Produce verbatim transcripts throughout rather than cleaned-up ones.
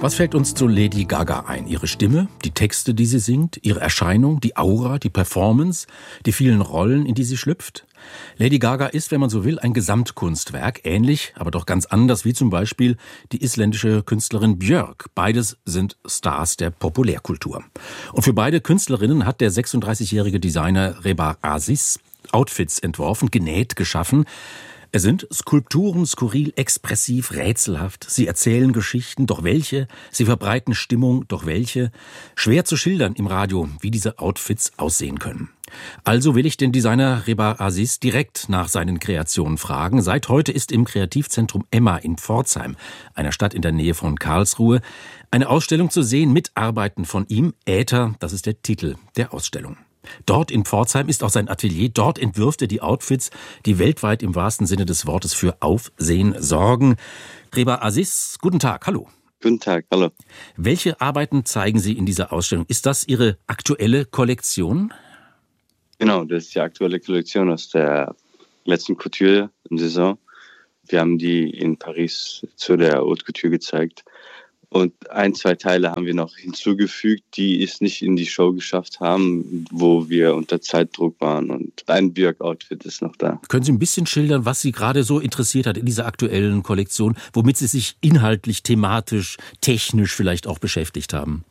Was fällt uns zu Lady Gaga ein? Ihre Stimme, die Texte, die sie singt, ihre Erscheinung, die Aura, die Performance, die vielen Rollen, in die sie schlüpft? Lady Gaga ist, wenn man so will, ein Gesamtkunstwerk, ähnlich, aber doch ganz anders wie zum Beispiel die isländische Künstlerin Björk. Beides sind Stars der Populärkultur. Und für beide Künstlerinnen hat der sechsunddreißigjährige Designer Rebar Aziz Outfits entworfen, genäht, geschaffen. Es sind Skulpturen, skurril, expressiv, rätselhaft. Sie erzählen Geschichten, doch welche? Sie verbreiten Stimmung, doch welche? Schwer zu schildern im Radio, wie diese Outfits aussehen können. Also will ich den Designer Rebar Aziz direkt nach seinen Kreationen fragen. Seit heute ist im Kreativzentrum Emma in Pforzheim, einer Stadt in der Nähe von Karlsruhe, eine Ausstellung zu sehen mit Arbeiten von ihm. Äther, das ist der Titel der Ausstellung. Dort in Pforzheim ist auch sein Atelier. Dort entwirft er die Outfits, die weltweit im wahrsten Sinne des Wortes für Aufsehen sorgen. Rebar Aziz, guten Tag, hallo. Guten Tag, hallo. Welche Arbeiten zeigen Sie in dieser Ausstellung? Ist das Ihre aktuelle Kollektion? Genau, das ist die aktuelle Kollektion aus der letzten Couture-Saison. Wir haben die in Paris zu der Haute Couture gezeigt. Und ein, zwei Teile haben wir noch hinzugefügt, die es nicht in die Show geschafft haben, wo wir unter Zeitdruck waren. Und ein Björk-Outfit ist noch da. Können Sie ein bisschen schildern, was Sie gerade so interessiert hat in dieser aktuellen Kollektion, womit Sie sich inhaltlich, thematisch, technisch vielleicht auch beschäftigt haben?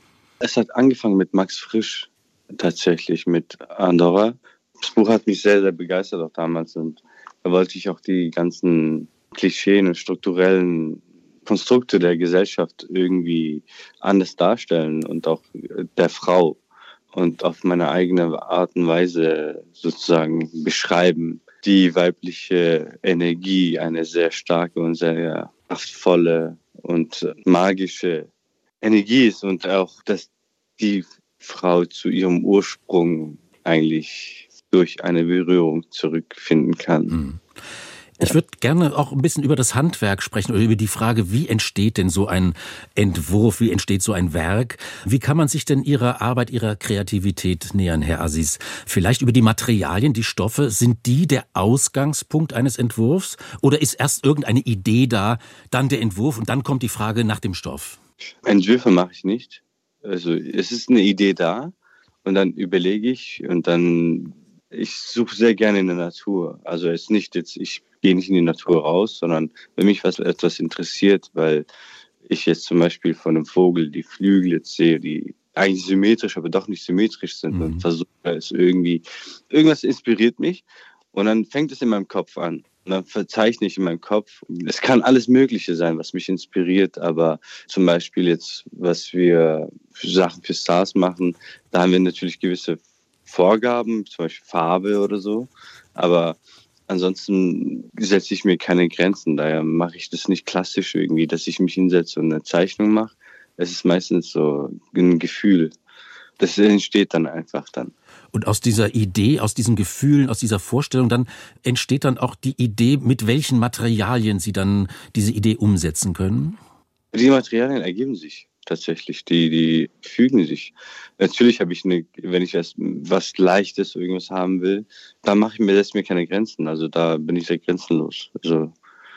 Es hat angefangen mit Max Frisch, tatsächlich mit Andorra. Das Buch hat mich sehr, sehr begeistert auch damals. Und da wollte ich auch die ganzen Klischeen und strukturellen Konstrukte der Gesellschaft irgendwie anders darstellen und auch der Frau und auf meine eigene Art und Weise sozusagen beschreiben. Die weibliche Energie, eine sehr starke und sehr kraftvolle und magische Energie ist und auch, dass die Frau zu ihrem Ursprung eigentlich durch eine Berührung zurückfinden kann. Mhm. Ich würde gerne auch ein bisschen über das Handwerk sprechen oder über die Frage, wie entsteht denn so ein Entwurf, wie entsteht so ein Werk? Wie kann man sich denn Ihrer Arbeit, Ihrer Kreativität nähern, Herr Aziz? Vielleicht über die Materialien, die Stoffe, sind die der Ausgangspunkt eines Entwurfs? Oder ist erst irgendeine Idee da, dann der Entwurf und dann kommt die Frage nach dem Stoff? Entwürfe mache ich nicht. Also es ist eine Idee da und dann überlege ich und dann, ich suche sehr gerne in der Natur. Also es ist nicht jetzt, ich gehe nicht in die Natur raus, sondern wenn mich was etwas interessiert, weil ich jetzt zum Beispiel von einem Vogel die Flügel jetzt sehe, die eigentlich symmetrisch, aber doch nicht symmetrisch sind mhm. und versuche es irgendwie, irgendwas inspiriert mich und dann fängt es in meinem Kopf an. Und dann verzeichne ich in meinem Kopf. Es kann alles Mögliche sein, was mich inspiriert, aber zum Beispiel jetzt, was wir für Sachen für Stars machen, da haben wir natürlich gewisse Vorgaben, zum Beispiel Farbe oder so, aber ansonsten setze ich mir keine Grenzen, daher mache ich das nicht klassisch irgendwie, dass ich mich hinsetze und eine Zeichnung mache. Es ist meistens so ein Gefühl. Das entsteht dann einfach dann. Und aus dieser Idee, aus diesen Gefühlen, aus dieser Vorstellung, dann entsteht dann auch die Idee, mit welchen Materialien Sie dann diese Idee umsetzen können? Die Materialien ergeben sich tatsächlich, die, die fügen sich. Natürlich habe ich eine, wenn ich was, was Leichtes, irgendwas haben will, dann mache ich mir, setze mir keine Grenzen. Also da bin ich sehr grenzenlos. Also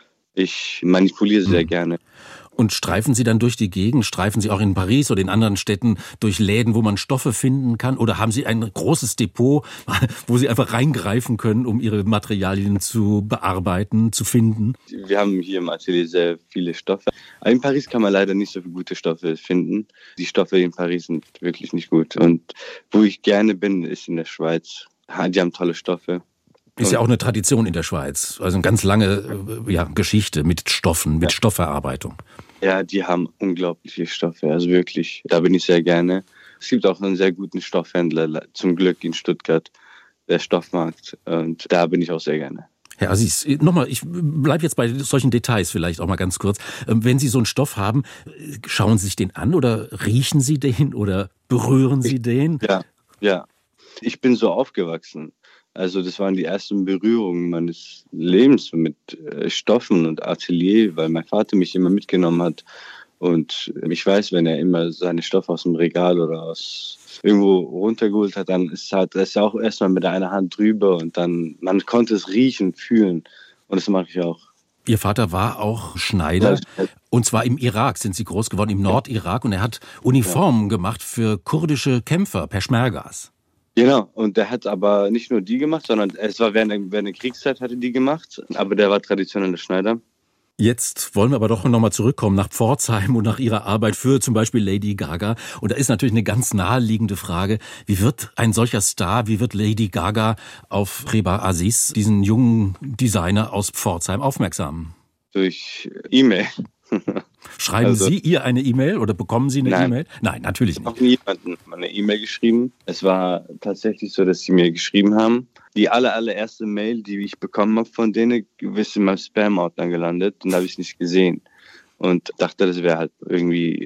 ich manipuliere sehr gerne. Und streifen Sie dann durch die Gegend, streifen Sie auch in Paris oder in anderen Städten durch Läden, wo man Stoffe finden kann? Oder haben Sie ein großes Depot, wo Sie einfach reingreifen können, um Ihre Materialien zu bearbeiten, zu finden? Wir haben hier im Atelier sehr viele Stoffe. Aber in Paris kann man leider nicht so viele gute Stoffe finden. Die Stoffe in Paris sind wirklich nicht gut. Und wo ich gerne bin, ist in der Schweiz. Die haben tolle Stoffe. Ist ja auch eine Tradition in der Schweiz. Also eine ganz lange ja, Geschichte mit Stoffen, mit ja. Stoffverarbeitung. Ja, die haben unglaubliche Stoffe. Also wirklich, da bin ich sehr gerne. Es gibt auch einen sehr guten Stoffhändler, zum Glück in Stuttgart, der Stoffmarkt. Und da bin ich auch sehr gerne. Herr Aziz, nochmal, ich bleibe jetzt bei solchen Details vielleicht auch mal ganz kurz. Wenn Sie so einen Stoff haben, schauen Sie sich den an oder riechen Sie den oder berühren Sie ich, den? Ja, ja. Ich bin so aufgewachsen. Also das waren die ersten Berührungen meines Lebens mit äh, Stoffen und Atelier, weil mein Vater mich immer mitgenommen hat. Und ich weiß, wenn er immer seine Stoffe aus dem Regal oder aus irgendwo runtergeholt hat, dann ist halt, das ist ja auch erstmal mit einer Hand drüber und dann, man konnte es riechen, fühlen. Und das mache ich auch. Ihr Vater war auch Schneider. Und zwar im Irak sind Sie groß geworden, im Nordirak. Und er hat Uniformen ja. gemacht für kurdische Kämpfer, Peschmergas. Genau, und der hat aber nicht nur die gemacht, sondern es war während der, während der Kriegszeit hatte die gemacht, aber der war traditioneller Schneider. Jetzt wollen wir aber doch nochmal zurückkommen nach Pforzheim und nach Ihrer Arbeit für zum Beispiel Lady Gaga. Und da ist natürlich eine ganz naheliegende Frage, wie wird ein solcher Star, wie wird Lady Gaga auf Reba Aziz, diesen jungen Designer aus Pforzheim, aufmerksam? Durch E-Mail. Schreiben also, Sie ihr eine E-Mail oder bekommen Sie eine E-Mail? Nein, natürlich nicht. Ich habe nie jemandem eine E-Mail geschrieben. Es war tatsächlich so, dass sie mir geschrieben haben. Die aller, allererste Mail, die ich bekommen habe von denen, ist in meinem Spam-Ordner gelandet und habe ich nicht gesehen. Und dachte, das wäre halt irgendwie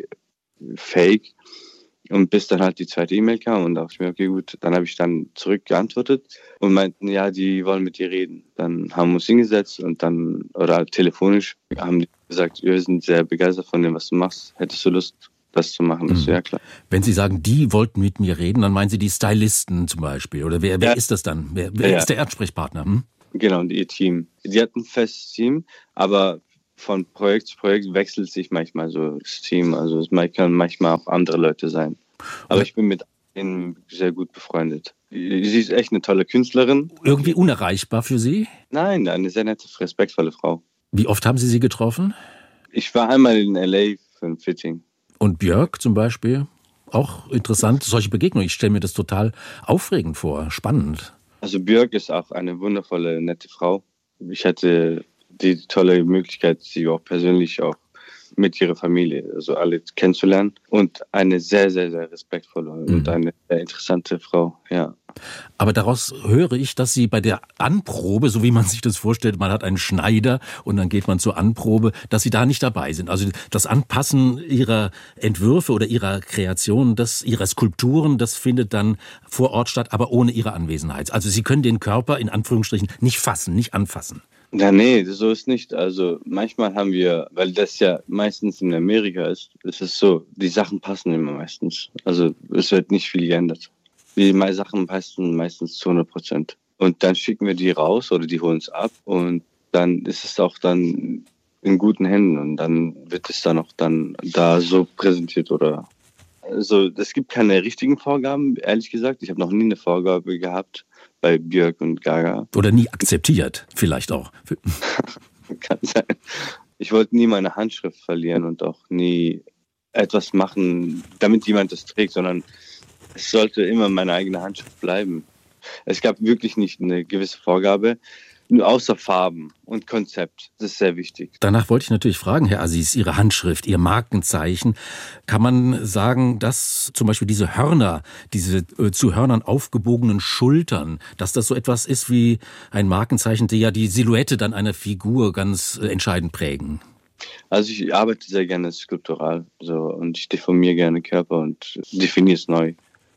fake. Und bis dann halt die zweite E-Mail kam und dachte ich mir, okay, gut, dann habe ich dann zurückgeantwortet und meinten, ja, die wollen mit dir reden. Dann haben wir uns hingesetzt und dann, oder telefonisch, haben die gesagt, wir sind sehr begeistert von dem, was du machst. Hättest du Lust, das zu machen? Das wäre ja klar. Wenn Sie sagen, die wollten mit mir reden, dann meinen Sie die Stylisten zum Beispiel. Oder wer, wer ja. ist das dann? Wer, wer ja, ist der Ansprechpartner? Hm? Genau, und ihr Team. Die hatten ein festes Team, aber von Projekt zu Projekt wechselt sich manchmal so das Team. Also es können manchmal auch andere Leute sein. Aber ich bin mit ihnen sehr gut befreundet. Sie ist echt eine tolle Künstlerin. Irgendwie unerreichbar für Sie? Nein, eine sehr nette, respektvolle Frau. Wie oft haben Sie sie getroffen? Ich war einmal in L A für ein Fitting. Und Björk zum Beispiel? Auch interessant, solche Begegnungen. Ich stelle mir das total aufregend vor, spannend. Also Björk ist auch eine wundervolle, nette Frau. Ich hatte die tolle Möglichkeit, sie auch persönlich auch mit ihrer Familie, also alle kennenzulernen. Und eine sehr, sehr, sehr respektvolle mhm. und eine sehr interessante Frau, ja. Aber daraus höre ich, dass Sie bei der Anprobe, so wie man sich das vorstellt, man hat einen Schneider und dann geht man zur Anprobe, dass Sie da nicht dabei sind. Also das Anpassen Ihrer Entwürfe oder Ihrer Kreation, das, Ihrer Skulpturen, das findet dann vor Ort statt, aber ohne Ihre Anwesenheit. Also Sie können den Körper in Anführungsstrichen nicht fassen, nicht anfassen. Ja, nee, so ist nicht. Also manchmal haben wir, weil das ja meistens in Amerika ist, ist es so, die Sachen passen immer meistens. Also es wird nicht viel geändert. Die Sachen passen meistens zu hundert Prozent. Und dann schicken wir die raus oder die holen es ab und dann ist es auch dann in guten Händen und dann wird es dann auch dann da so präsentiert oder also es gibt keine richtigen Vorgaben, ehrlich gesagt. Ich habe noch nie eine Vorgabe gehabt bei Björk und Gaga. Oder nie akzeptiert, vielleicht auch. Kann sein. Ich wollte nie meine Handschrift verlieren und auch nie etwas machen, damit jemand das trägt, sondern es sollte immer meine eigene Handschrift bleiben. Es gab wirklich nicht eine gewisse Vorgabe, nur außer Farben und Konzept. Das ist sehr wichtig. Danach wollte ich natürlich fragen, Herr Aziz, Ihre Handschrift, Ihr Markenzeichen. Kann man sagen, dass zum Beispiel diese Hörner, diese äh, zu Hörnern aufgebogenen Schultern, dass das so etwas ist wie ein Markenzeichen, die ja die Silhouette dann einer Figur ganz äh, entscheidend prägen? Also ich arbeite sehr gerne skulptural so, und ich deformiere gerne Körper und definiere es neu.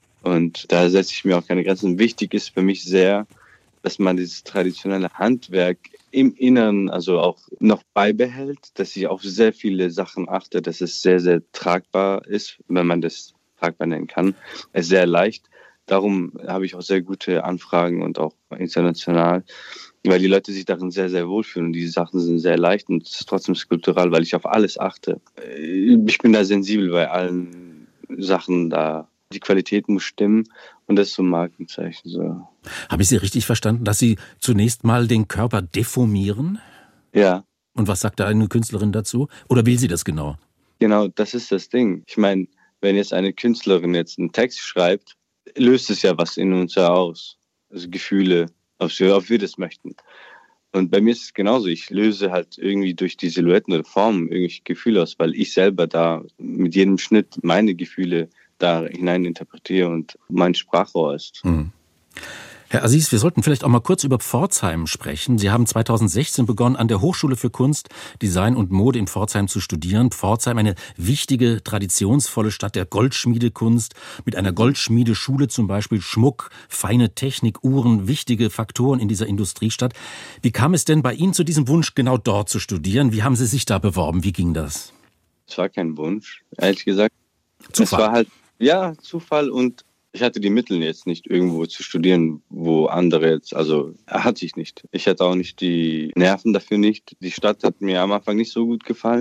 Und da setze ich mir auch keine Grenzen. Wichtig ist für mich sehr, dass man dieses traditionelle Handwerk im Inneren also auch noch beibehält, dass ich auf sehr viele Sachen achte, dass es sehr, sehr tragbar ist, wenn man das tragbar nennen kann. Es ist sehr leicht. Darum habe ich auch sehr gute Anfragen und auch international, weil die Leute sich darin sehr, sehr wohlfühlen. Und diese Sachen sind sehr leicht und es ist trotzdem skulptural, weil ich auf alles achte. Ich bin da sensibel bei allen Sachen da. Die Qualität muss stimmen und das ist so ein Markenzeichen. So. Habe ich Sie richtig verstanden, dass Sie zunächst mal den Körper deformieren? Ja. Und was sagt da eine Künstlerin dazu? Oder will sie das genau? Genau, das ist das Ding. Ich meine, wenn jetzt eine Künstlerin jetzt einen Text schreibt, löst es ja was in uns aus. Also Gefühle, ob wir, ob wir das möchten. Und bei mir ist es genauso. Ich löse halt irgendwie durch die Silhouetten oder Formen irgendwelche Gefühle aus, weil ich selber da mit jedem Schnitt meine Gefühle da hinein interpretiere und mein Sprachrohr ist. Hm. Herr Aziz, wir sollten vielleicht auch mal kurz über Pforzheim sprechen. Sie haben zweitausendsechzehn begonnen, an der Hochschule für Kunst, Design und Mode in Pforzheim zu studieren. Pforzheim, eine wichtige, traditionsvolle Stadt der Goldschmiedekunst, mit einer Goldschmiedeschule zum Beispiel, Schmuck, feine Technik, Uhren, wichtige Faktoren in dieser Industriestadt. Wie kam es denn bei Ihnen zu diesem Wunsch, genau dort zu studieren? Wie haben Sie sich da beworben? Wie ging das? Es war kein Wunsch, ehrlich gesagt. Zufall. Es war halt, ja, Zufall und ich hatte die Mittel jetzt nicht irgendwo zu studieren, wo andere jetzt, also hatte ich nicht. Ich hatte auch nicht die Nerven dafür nicht. Die Stadt hat mir am Anfang nicht so gut gefallen,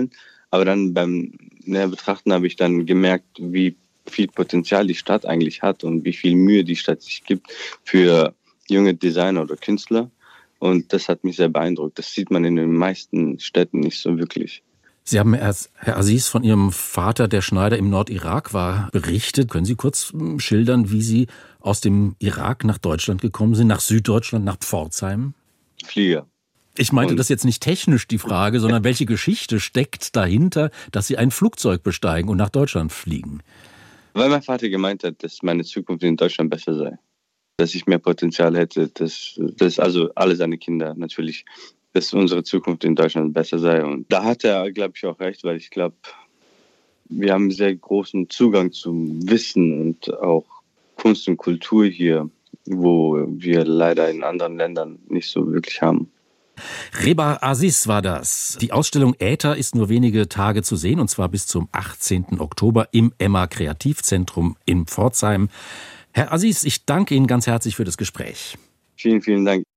Aber dann beim näher Betrachten habe ich dann gemerkt, wie viel Potenzial die Stadt eigentlich hat und wie viel Mühe die Stadt sich gibt für junge Designer oder Künstler. Und das hat mich sehr beeindruckt. Das sieht man in den meisten Städten nicht so wirklich. Sie haben, Herr Aziz, von Ihrem Vater, der Schneider im Nordirak war, berichtet. Können Sie kurz schildern, wie Sie aus dem Irak nach Deutschland gekommen sind, nach Süddeutschland, nach Pforzheim? Flieger. Ich meinte Und das jetzt nicht technisch, die Frage, sondern welche Geschichte steckt dahinter, dass Sie ein Flugzeug besteigen und nach Deutschland fliegen? Weil mein Vater gemeint hat, dass meine Zukunft in Deutschland besser sei. Dass ich mehr Potenzial hätte, dass, dass also alle seine Kinder natürlich, dass unsere Zukunft in Deutschland besser sei. Und da hat er, glaube ich, auch recht, weil ich glaube, wir haben einen sehr großen Zugang zum Wissen und auch Kunst und Kultur hier, wo wir leider in anderen Ländern nicht so wirklich haben. Reba Aziz war das. Die Ausstellung Äther ist nur wenige Tage zu sehen, und zwar bis zum achtzehnten Oktober im Emma Kreativzentrum in Pforzheim. Herr Aziz, ich danke Ihnen ganz herzlich für das Gespräch. Vielen, vielen Dank.